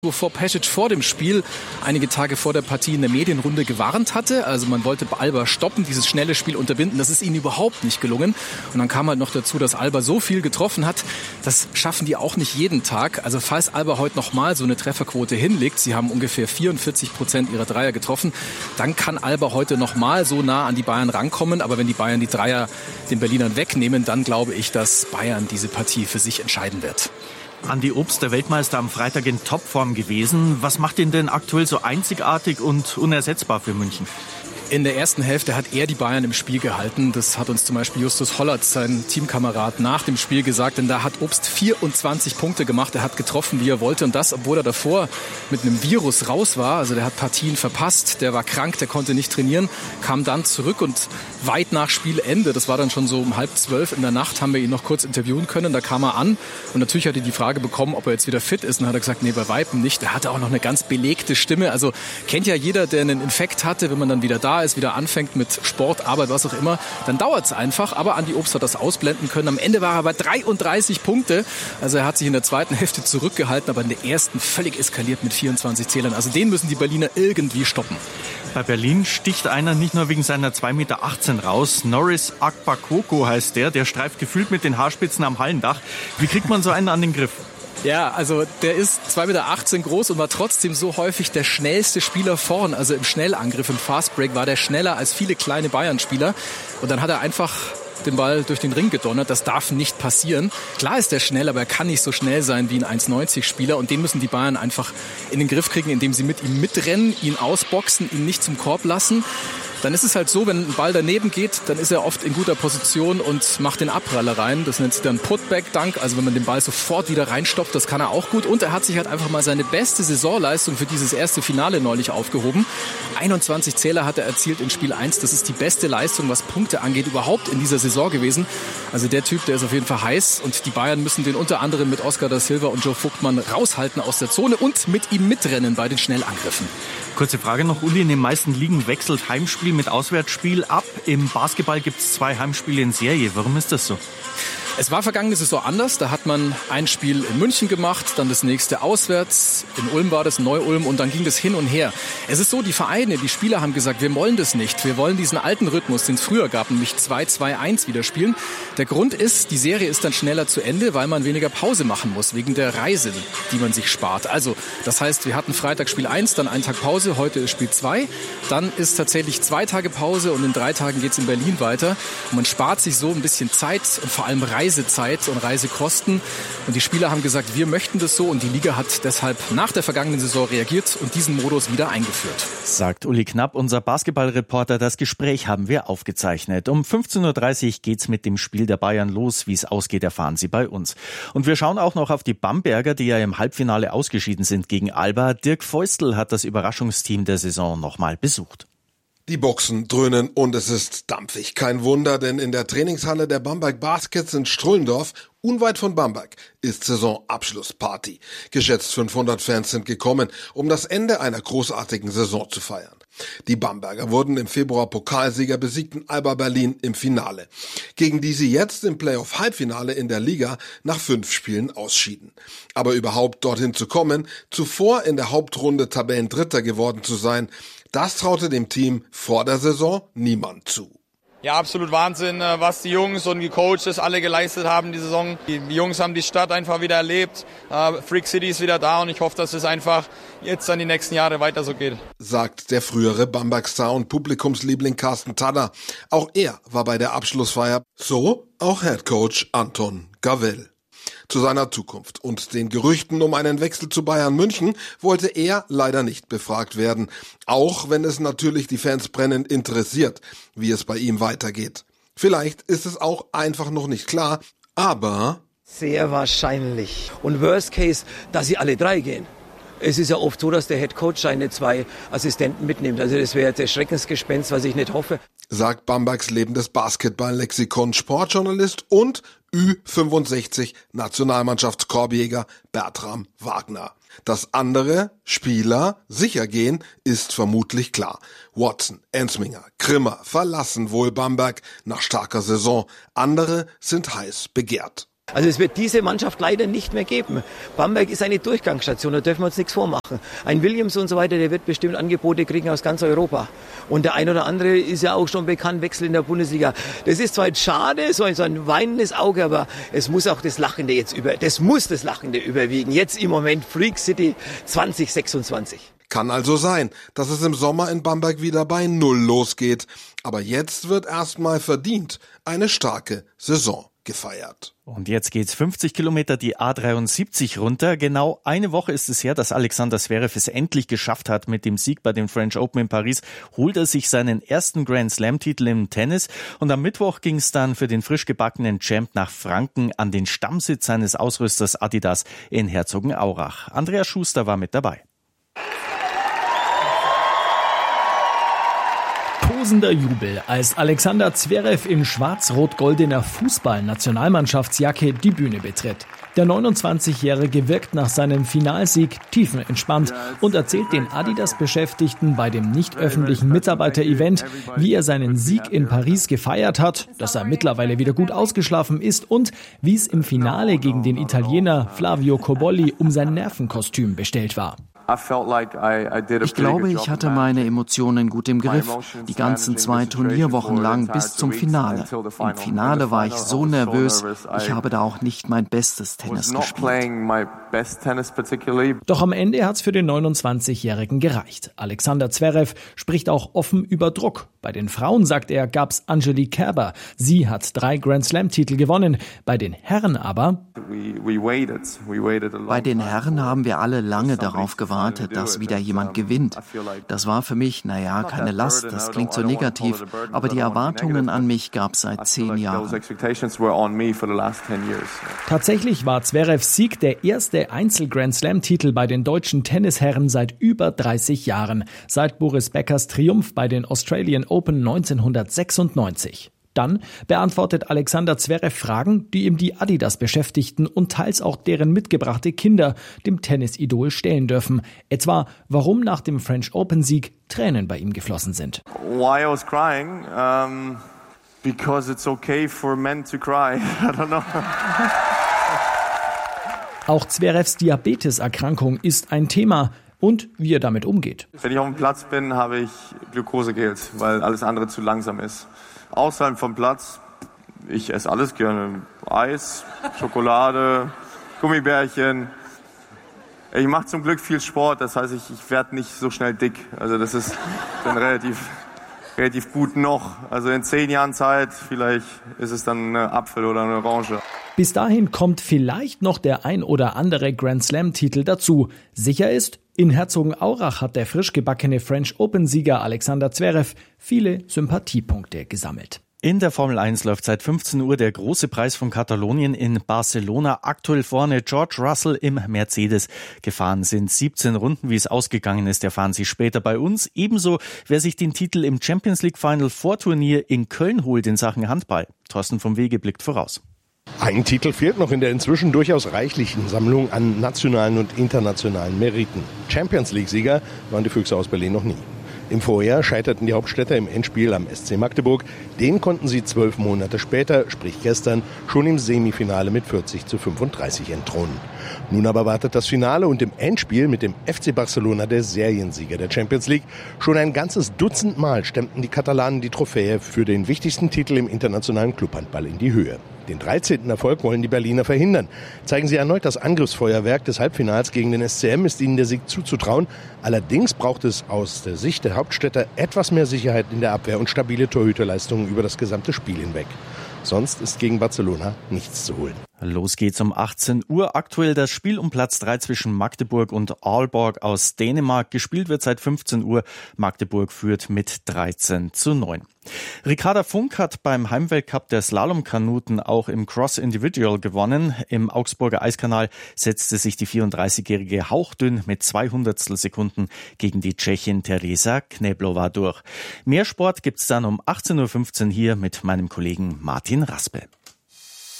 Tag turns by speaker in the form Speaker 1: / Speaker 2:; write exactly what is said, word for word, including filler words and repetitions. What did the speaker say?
Speaker 1: Wovor Pešić vor dem Spiel, einige Tage vor der Partie in der Medienrunde gewarnt hatte. Also man wollte Alba stoppen, dieses schnelle Spiel unterbinden. Das ist ihnen überhaupt nicht gelungen. Und dann kam halt noch dazu, dass Alba so viel getroffen hat. Das schaffen die auch nicht jeden Tag. Also falls Alba heute nochmal so eine Trefferquote hinlegt, sie haben ungefähr vierundvierzig Prozent ihrer Dreier getroffen, dann kann Alba heute nochmal so nah an die Bayern rankommen. Aber wenn die Bayern die Dreier den Berlinern wegnehmen, dann glaube ich, dass Bayern diese Partie für sich entscheiden wird.
Speaker 2: Andi Obst, der Weltmeister, am Freitag in Topform gewesen. Was macht ihn denn aktuell so einzigartig und unersetzbar für München?
Speaker 1: In der ersten Hälfte hat er die Bayern im Spiel gehalten. Das hat uns zum Beispiel Justus Hollatz, sein Teamkamerad, nach dem Spiel gesagt. Denn da hat Obst vierundzwanzig Punkte gemacht. Er hat getroffen, wie er wollte. Und das, obwohl er davor mit einem Virus raus war. Also der hat Partien verpasst. Der war krank, der konnte nicht trainieren. Kam dann zurück und weit nach Spielende, das war dann schon so um halb zwölf in der Nacht, haben wir ihn noch kurz interviewen können. Da kam er an und natürlich hat er die Frage bekommen, ob er jetzt wieder fit ist. Und dann hat er gesagt, nee, bei Weitem nicht. Er hatte auch noch eine ganz belegte Stimme. Also kennt ja jeder, der einen Infekt hatte, wenn man dann wieder da ist, wieder anfängt mit Sport, Arbeit, was auch immer, dann dauert es einfach. Aber Andi Obst hat das ausblenden können. Am Ende war er bei dreiunddreißig Punkte. Also er hat sich in der zweiten Hälfte zurückgehalten, aber in der ersten völlig eskaliert mit vierundzwanzig Zählern. Also den müssen die Berliner irgendwie stoppen.
Speaker 2: Bei Berlin sticht einer nicht nur wegen seiner zwei Meter achtzehn raus. Norris Akbakoko heißt der. Der streift gefühlt mit den Haarspitzen am Hallendach. Wie kriegt man so einen an den Griff?
Speaker 1: Ja, also der ist zwei Meter achtzehn groß und war trotzdem so häufig der schnellste Spieler vorn. Also im Schnellangriff, im Fastbreak war der schneller als viele kleine Bayern-Spieler. Und dann hat er einfach den Ball durch den Ring gedonnert. Das darf nicht passieren. Klar ist der schnell, aber er kann nicht so schnell sein wie ein eins neunzig Spieler. Und den müssen die Bayern einfach in den Griff kriegen, indem sie mit ihm mitrennen, ihn ausboxen, ihn nicht zum Korb lassen. Dann ist es halt so, wenn ein Ball daneben geht, dann ist er oft in guter Position und macht den Abpraller rein. Das nennt sich dann Putback-Dunk, also wenn man den Ball sofort wieder reinstopft, das kann er auch gut. Und er hat sich halt einfach mal seine beste Saisonleistung für dieses erste Finale neulich aufgehoben. einundzwanzig Zähler hat er erzielt in Spiel eins. Das ist die beste Leistung, was Punkte angeht, überhaupt in dieser Saison gewesen. Also der Typ, der ist auf jeden Fall heiß. Und die Bayern müssen den unter anderem mit Oscar da Silva und Joe Vogtmann raushalten aus der Zone und mit ihm mitrennen bei den Schnellangriffen.
Speaker 2: Kurze Frage noch, Uli, in den meisten Ligen wechselt Heimspiel mit Auswärtsspiel ab. Im Basketball gibt es zwei Heimspiele in Serie. Warum ist das so?
Speaker 1: Es war vergangene Saison anders. Da hat man ein Spiel in München gemacht, dann das nächste auswärts. In Ulm war das, Neu-Ulm, und dann ging das hin und her. Es ist so, die Vereine, die Spieler haben gesagt, wir wollen das nicht. Wir wollen diesen alten Rhythmus, den es früher gab, nämlich zwei zwei eins wieder spielen. Der Grund ist, die Serie ist dann schneller zu Ende, weil man weniger Pause machen muss, wegen der Reise, die man sich spart. Also, das heißt, wir hatten Freitag Spiel eins, dann einen Tag Pause, heute ist Spiel zwei. Dann ist tatsächlich zwei Tage Pause und in drei Tagen geht es in Berlin weiter. Und man spart sich so ein bisschen Zeit und vor allem Reisezeit und Reisekosten. Und die Spieler haben gesagt, wir möchten das so, und die Liga hat deshalb nach der vergangenen Saison reagiert und diesen Modus wieder eingeführt.
Speaker 2: Sagt Uli Knapp, unser Basketballreporter. Das Gespräch haben wir aufgezeichnet. Um fünfzehn Uhr dreißig geht's mit dem Spiel der Bayern los. Wie es ausgeht, erfahren Sie bei uns. Und wir schauen auch noch auf die Bamberger, die ja im Halbfinale ausgeschieden sind gegen Alba. Dirk Feustel hat das Überraschungsteam der Saison nochmal besucht.
Speaker 3: Die Boxen dröhnen und es ist dampfig. Kein Wunder, denn in der Trainingshalle der Bamberg Baskets in Strullendorf, unweit von Bamberg, ist Saisonabschlussparty. Geschätzt fünfhundert Fans sind gekommen, um das Ende einer großartigen Saison zu feiern. Die Bamberger wurden im Februar Pokalsieger, besiegten Alba Berlin im Finale, gegen die sie jetzt im Playoff-Halbfinale in der Liga nach fünf Spielen ausschieden. Aber überhaupt dorthin zu kommen, zuvor in der Hauptrunde Tabellendritter geworden zu sein, das traute dem Team vor der Saison niemand zu.
Speaker 4: Ja, absolut Wahnsinn, was die Jungs und die Coaches alle geleistet haben die Saison. Die Jungs haben die Stadt einfach wieder erlebt. Freak City ist wieder da und ich hoffe, dass es einfach jetzt dann die nächsten Jahre weiter so geht.
Speaker 3: Sagt der frühere Bamberg-Star und Publikumsliebling Carsten Tadder. Auch er war bei der Abschlussfeier. So auch Headcoach Anton Gavell. Zu seiner Zukunft und den Gerüchten um einen Wechsel zu Bayern München wollte er leider nicht befragt werden, auch wenn es natürlich die Fans brennend interessiert, wie es bei ihm weitergeht. Vielleicht ist es auch einfach noch nicht klar, aber...
Speaker 5: Sehr wahrscheinlich. Und worst case, dass sie alle drei gehen. Es ist ja oft so, dass der Headcoach seine zwei Assistenten mitnimmt. Also das wäre jetzt ein Schreckensgespenst, was ich nicht hoffe.
Speaker 3: Sagt Bambergs lebendes Basketball-Lexikon Sportjournalist und Ü fünfundsechzig Nationalmannschaftskorbjäger Bertram Wagner. Dass andere Spieler sicher gehen, ist vermutlich klar. Watson, Ensminger, Krimmer verlassen wohl Bamberg nach starker Saison. Andere sind heiß begehrt.
Speaker 5: Also es wird diese Mannschaft leider nicht mehr geben. Bamberg ist eine Durchgangsstation, da dürfen wir uns nichts vormachen. Ein Williams und so weiter, der wird bestimmt Angebote kriegen aus ganz Europa. Und der ein oder andere ist ja auch schon bekannt, Wechsel in der Bundesliga. Das ist zwar jetzt schade, so ein, so ein weinendes Auge, aber es muss auch das Lachende jetzt über, das muss das Lachende überwiegen. Jetzt im Moment Freak City zwanzig sechsundzwanzig.
Speaker 3: Kann also sein, dass es im Sommer in Bamberg wieder bei Null losgeht. Aber jetzt wird erstmal verdient eine starke Saison gefeiert.
Speaker 2: Und jetzt geht's fünfzig Kilometer die A dreiundsiebzig runter. Genau eine Woche ist es her, dass Alexander Zverev es endlich geschafft hat. Mit dem Sieg bei den French Open in Paris holt er sich seinen ersten Grand Slam-Titel im Tennis. Und am Mittwoch ging es dann für den frisch gebackenen Champ nach Franken an den Stammsitz seines Ausrüsters Adidas in Herzogenaurach. Andreas Schuster war mit dabei.
Speaker 6: Tosender Jubel, als Alexander Zverev in schwarz-rot-goldener Fußball-Nationalmannschaftsjacke die Bühne betritt. Der neunundzwanzigjährige wirkt nach seinem Finalsieg tiefenentspannt und erzählt den Adidas-Beschäftigten bei dem nicht öffentlichen Mitarbeiter-Event, wie er seinen Sieg in Paris gefeiert hat, dass er mittlerweile wieder gut ausgeschlafen ist und wie es im Finale gegen den Italiener Flavio Cobolli um sein Nervenkostüm bestellt war.
Speaker 7: Ich glaube, ich hatte meine Emotionen gut im Griff, die ganzen zwei Turnierwochen lang bis zum Finale. Im Finale war ich so nervös, ich habe da auch nicht mein bestes Tennis gespielt.
Speaker 6: Doch am Ende hat's für den neunundzwanzigjährigen gereicht. Alexander Zverev spricht auch offen über Druck. Bei den Frauen, sagt er, gab's Angelique Kerber. Sie hat drei Grand-Slam-Titel gewonnen. Bei den Herren aber...
Speaker 7: Bei den Herren haben wir alle lange darauf gewartet, dass wieder jemand gewinnt. Das war für mich, naja, keine Last, das klingt so negativ, aber die Erwartungen an mich gab's seit zehn Jahren.
Speaker 6: Tatsächlich war Zverevs Sieg der erste Einzel-Grand-Slam-Titel bei den deutschen Tennisherren seit über dreißig Jahren, seit Boris Beckers Triumph bei den Australian Open neunzehnhundertsechsundneunzig. Dann beantwortet Alexander Zverev Fragen, die ihm die Adidas-Beschäftigten und teils auch deren mitgebrachte Kinder dem Tennisidol stellen dürfen. Etwa, warum nach dem French Open-Sieg Tränen bei ihm geflossen sind.
Speaker 8: Why I was crying? Um, because it's okay for men to cry. I don't know.
Speaker 6: Auch Zverevs Diabeteserkrankung ist ein Thema und wie er damit umgeht.
Speaker 8: Wenn ich auf dem Platz bin, habe ich Glukosegels, weil alles andere zu langsam ist. Außerhalb vom Platz, ich esse alles gerne. Eis, Schokolade, Gummibärchen. Ich mache zum Glück viel Sport, das heißt, ich, ich werde nicht so schnell dick. Also das ist dann relativ, relativ gut noch. Also in zehn Jahren Zeit, vielleicht ist es dann ein Apfel oder eine Orange.
Speaker 6: Bis dahin kommt vielleicht noch der ein oder andere Grand-Slam-Titel dazu. Sicher ist, in Herzogenaurach hat der frisch gebackene French Open-Sieger Alexander Zverev viele Sympathiepunkte gesammelt.
Speaker 2: In der Formel eins läuft seit fünfzehn Uhr der große Preis von Katalonien in Barcelona. Aktuell vorne George Russell im Mercedes. Gefahren sind siebzehn Runden. Wie es ausgegangen ist, erfahren Sie später bei uns. Ebenso, wer sich den Titel im Champions League Final Vorturnier in Köln holt in Sachen Handball. Thorsten vom Wege blickt voraus.
Speaker 9: Ein Titel fehlt noch in der inzwischen durchaus reichlichen Sammlung an nationalen und internationalen Meriten. Champions League-Sieger waren die Füchse aus Berlin noch nie. Im Vorjahr scheiterten die Hauptstädter im Endspiel am S C Magdeburg. Den konnten sie zwölf Monate später, sprich gestern, schon im Semifinale mit vierzig zu fünfunddreißig entthronen. Nun aber wartet das Finale und im Endspiel mit dem F C Barcelona, der Seriensieger der Champions League. Schon ein ganzes Dutzend Mal stemmten die Katalanen die Trophäe für den wichtigsten Titel im internationalen Clubhandball in die Höhe. Den dreizehnten Erfolg wollen die Berliner verhindern. Zeigen sie erneut das Angriffsfeuerwerk des Halbfinals gegen den S C M, ist ihnen der Sieg zuzutrauen. Allerdings braucht es aus der Sicht der Hauptstädter etwas mehr Sicherheit in der Abwehr und stabile Torhüterleistungen über das gesamte Spiel hinweg. Sonst ist gegen Barcelona nichts zu holen.
Speaker 2: Los geht's um achtzehn Uhr. Aktuell das Spiel um Platz drei zwischen Magdeburg und Aalborg aus Dänemark. Gespielt wird seit fünfzehn Uhr. Magdeburg führt mit dreizehn zu neun. Ricarda Funk hat beim Heimweltcup der Slalomkanuten auch im Cross Individual gewonnen. Im Augsburger Eiskanal setzte sich die vierunddreißigjährige hauchdünn mit zwei Hundertstel Sekunden gegen die Tschechin Teresa Kneblova durch. Mehr Sport gibt's dann um achtzehn Uhr fünfzehn hier mit meinem Kollegen Martin Raspe.